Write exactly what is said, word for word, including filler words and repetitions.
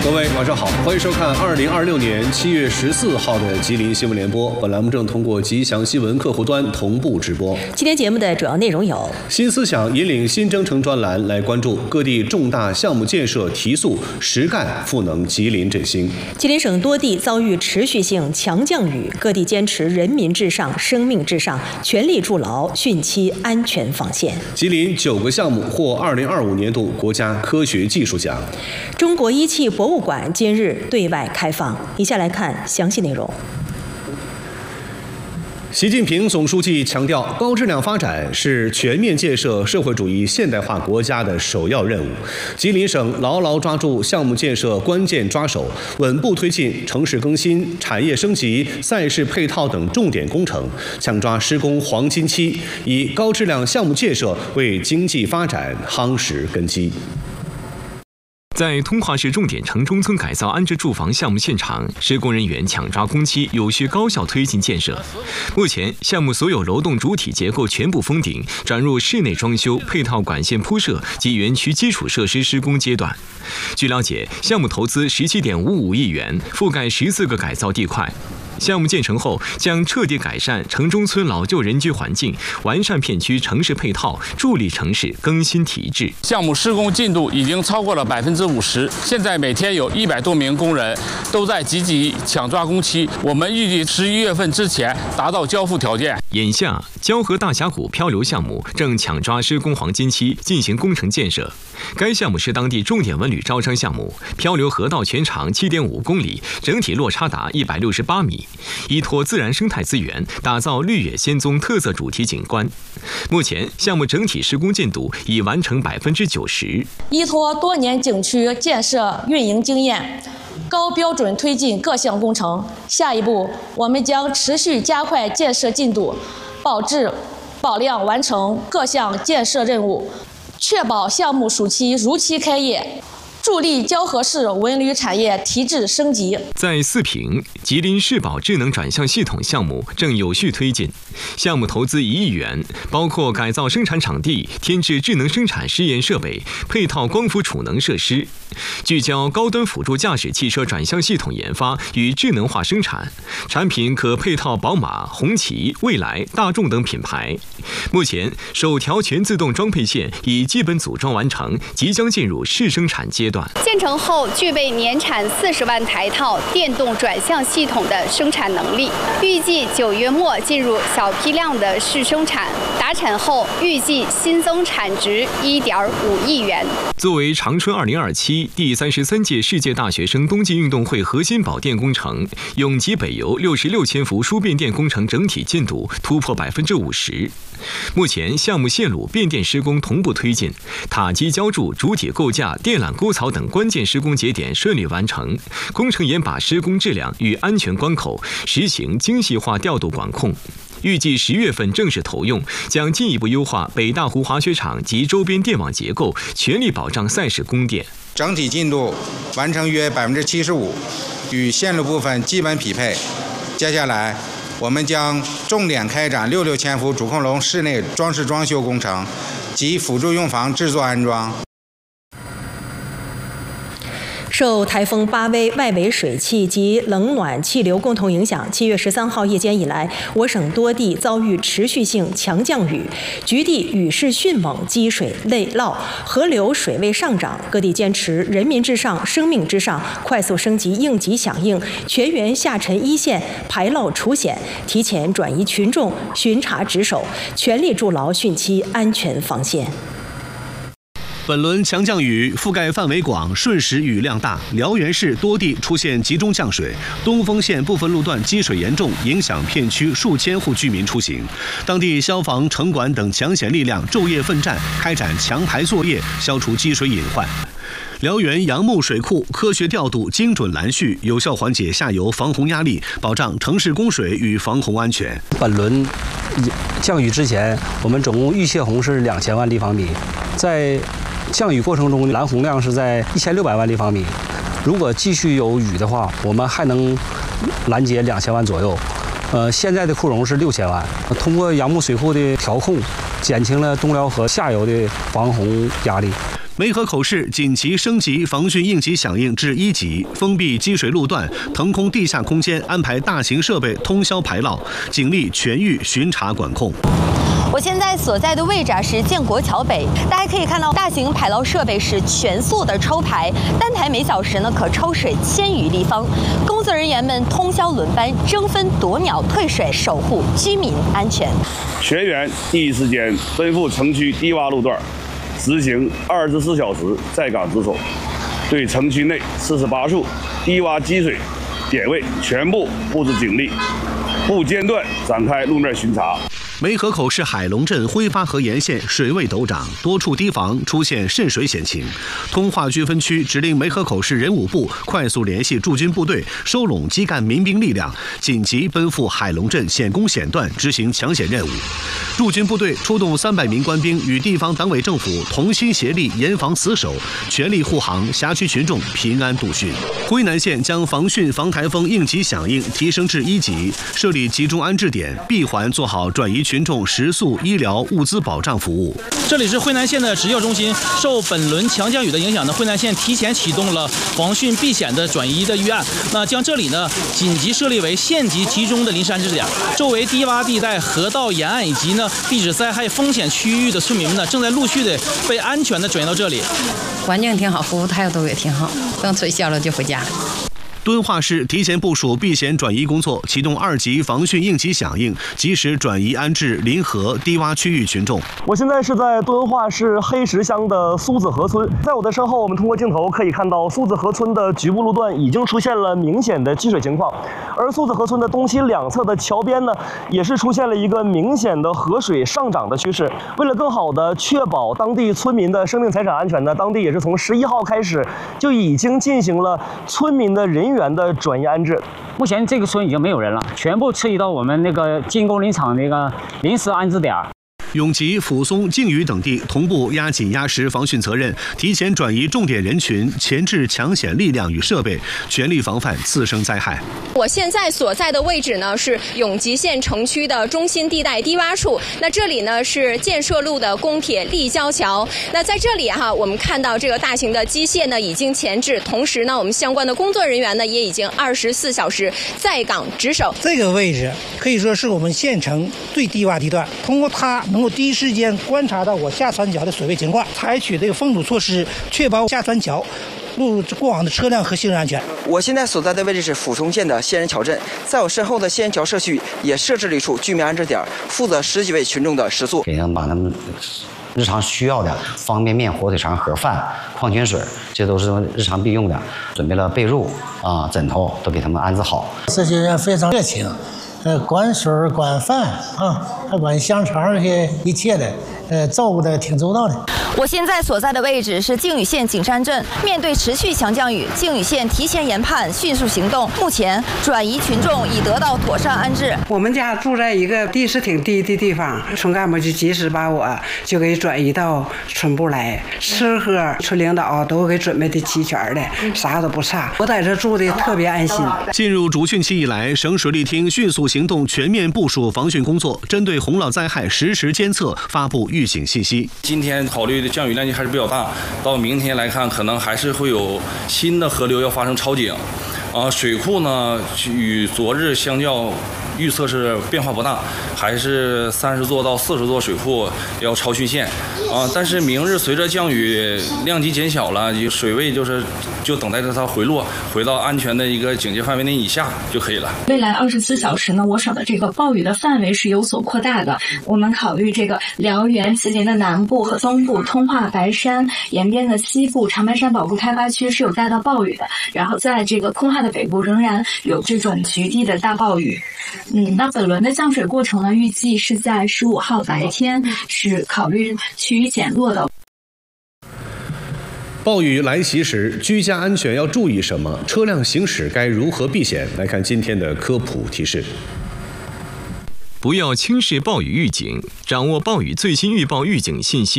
各位晚上好，欢迎收看二零二六年七月十四号的吉林新闻联播。本栏目正通过吉祥新闻客户端同步直播。 今天节目的主要内容有： 新思想引领新征程专栏来关注各地重大项目建设提速，实干赋能吉林振兴。 吉林省多地遭遇持续性强降雨，各地坚持人民至上、生命至上，全力筑牢汛期安全防线。 吉林九个项目获二零二五年度国家科学技术奖。 中国一汽博物馆今日对外开放。以下来看详细内容。 习近平总书记强调，高质量发展是全面建设社会主义现代化国家的首要任务。吉林省牢牢抓住项目建设关键抓手，稳步推进城市更新、产业升级、赛事配套等重点工程，抢抓施工黄金期，以高质量项目建设为经济发展夯实根基。 在通化市重点城中村改造安置住房项目现场，施工人员抢抓工期，有序高效推进建设。目前，项目所有楼栋主体结构全部封顶，转入室内装修、配套管线铺设及园区基础设施施工阶段。据了解，项目投资十七点五五亿元，覆盖十四个改造地块。项目建成后，将彻底改善城中村老旧人居环境，完善片区城市配套，助力城市更新提质。 项目施工进度已经超过了百分之五十，现在每天有一百多名工人都在积极抢抓工期。我们预计十一月份之前达到交付条件。 眼下，蛟河大峡谷漂流项目正抢抓施工黄金期，进行工程建设。该项目是当地重点文旅招商项目，漂流河道全长七点五公里，整体落差达一百六十八米。依托自然生态资源，打造绿野仙踪特色主题景观。目前，项目整体施工进度已完成百分之九十。 依托多年景区建设运营经验，高标准推进各项工程。下一步，我们将持续加快建设进度，保质保量完成各项建设任务，确保项目暑期如期开业。助力蛟河市文旅产业提质升级。 在四平，吉林市保智能转向系统项目正有序推进，项目投资一亿元，包括改造生产场地、添置智能生产试验设备、配套光伏储能设施，聚焦高端辅助驾驶汽车转向系统研发与智能化生产，产品可配套宝马、红旗、蔚来、大众等品牌。目前，首条全自动装配线已基本组装完成，即将进入试生产阶段。 建成后具备年产四十万台套电动转向系统的生产能力，预计九月末进入小批量的试生产，达产后预计新增产值一点五亿元。 作为长春二零二七第三十三届世界大学生冬季运动会核心保电工程，永吉北邮六十六千伏输变电工程整体进度突破百分之五十。目前，项目线路变电施工同步推进，塔基浇筑、主体构架、电缆沟槽等关键施工节点顺利完成，工程严把施工质量与安全关口，实行精细化调度管控。预计十月份正式投用，将进一步优化北大湖滑雪场及周边电网结构，全力保障赛事供电。 整体进度完成约百分之七十五，与线路部分基本匹配。接下来，我们将重点开展六六千伏主控楼室内装饰装修工程及辅助用房制作安装。 受台风巴威外围水汽及冷暖气流共同影响，七月十三号夜间以来，我省多地遭遇持续性强降雨，局地雨势迅猛，积水内涝，河流水位上涨。各地坚持人民至上、生命至上，快速升级应急响应，全员下沉一线，排涝除险，提前转移群众，巡查值守，全力筑牢汛期安全防线。 本轮强降雨覆盖范围广，瞬时雨量大，辽源市多地出现集中降水，东丰县部分路段积水严重，影响片区数千户居民出行。当地消防、城管等抢险力量昼夜奋战，开展强排作业，消除积水隐患。辽源杨木水库科学调度、精准拦蓄，有效缓解下游防洪压力，保障城市供水与防洪安全。 本轮降雨之前，我们总共预泄洪是两千万立方米，在降雨过程中拦洪量是在一千六百万立方米。如果继续有雨的话，我们还能拦截两千万左右。呃，现在的库容是六千万。通过杨木水库的调控，减轻了东辽河下游的防洪压力。 梅河口市紧急升级防汛应急响应至一级，封闭积水路段，腾空地下空间，安排大型设备通宵排涝，警力全域巡查管控。 我现在所在的位置啊是建国桥北，大家可以看到大型排涝设备是全速的抽排，单台每小时呢可抽水千余立方，工作人员们通宵轮班，争分夺秒退水，守护居民安全。 全员第一时间奔赴城区低洼路段，执行二十四小时在岗值守，对城区内四十八处低洼积水点位全部布置警力，不间断展开路面巡查。 梅河口市海龙镇辉发河沿线水位陡涨，多处堤防出现渗水险情。通化区分区指令梅河口市人武部快速联系驻军部队，收拢基干民兵力量，紧急奔赴海龙镇险攻险段执行抢险任务。驻军部队出动三百名官兵，与地方党委政府同心协力，严防死守，全力护航辖区群众平安度汛。辉南县将防汛防台风应急响应提升至一级，设立集中安置点，闭环做好转移群众食宿、医疗、物资保障服务。 这里是辉南县的职教中心。受本轮强降雨的影响呢，辉南县提前启动了防汛避险的转移的预案。那将这里呢紧急设立为县级集中的临时安置点，周围低洼地带、河道沿岸以及呢地质灾害风险区域的村民们呢，正在陆续的被安全的转移到这里。 环境挺好，服务态度也挺好，等水消了就回家。 敦化市提前部署避险转移工作，启动二级防汛应急响应，及时转移安置临河低洼区域群众。 我现在是在敦化市黑石乡的苏子河村，在我的身后，我们通过镜头可以看到苏子河村的局部路段已经出现了明显的积水情况，而苏子河村的东西两侧的桥边呢，也是出现了一个明显的河水上涨的趋势。为了更好的确保当地村民的生命财产安全呢，当地也是从十一号开始就已经进行了村民的人员的转移安置。 目前这个村已经没有人了，全部撤移到我们那个进攻林场那个临时安置点。 永吉、抚松、靖宇等地同步压紧压实防汛责任，提前转移重点人群，前置抢险力量与设备，全力防范次生灾害。 我现在所在的位置呢是永吉县城区的中心地带低洼处，那这里呢是建设路的公铁立交桥。那在这里哈，我们看到这个大型的机械呢已经前置，同时呢我们相关的工作人员呢也已经二十四小时在岗值守。 这个位置可以说是我们县城最低洼地段，通过它能够第一时间观察到我下船桥的水位情况，采取这个封堵措施，确保下船桥路过往的车辆和行人安全。 我现在所在的位置是抚松县的仙人桥镇，在我身后的仙人桥社区也设置了一处居民安置点，负责十几位群众的食宿， 给他们把他们日常需要的方便面、火腿肠、盒饭、矿泉水，这都是日常必用的。准备了被褥啊、枕头，都给他们安置好。 这些人非常热情。呃，管水管饭啊，还管香肠这些一切的，呃，照顾的挺周到的。 我现在所在的位置是靖宇县景山镇，面对持续强降雨，靖宇县提前研判，迅速行动。目前转移群众已得到妥善安置。 我们家住在一个地势挺低的地方，村干部就及时把我就给转移到村部来，吃喝村领导都给准备的齐全的，啥都不差。我在这住的特别安心。 进入主汛期以来，省水利厅迅速行动，全面部署防汛工作，针对洪涝灾害实时监测，发布预警信息。 今天考虑的降雨量级还是比较大，到明天来看，可能还是会有新的河流要发生超警。啊，水库呢与昨日相较，预测是变化不大，还是三十座到四十座水库要超汛线。啊，但是明日随着降雨量级减小了，水位就是就等待着它回落，回到安全的一个警戒范围内以下就可以了。 未来二十四小时呢，我省的这个暴雨的范围是有所扩大的。我们考虑这个辽源、吉林的南部和东部、通化、白山沿边的西部、长白山保护开发区是有带到暴雨的，然后在这个通化的北部仍然有这种局地的大暴雨。嗯，那本轮的降水过程呢，预计是在十五号白天是考虑趋于减弱的。 暴雨来袭时，居家安全要注意什么？车辆行驶该如何避险？来看今天的科普提示。 不要轻视暴雨预警，掌握暴雨最新预报预警信息。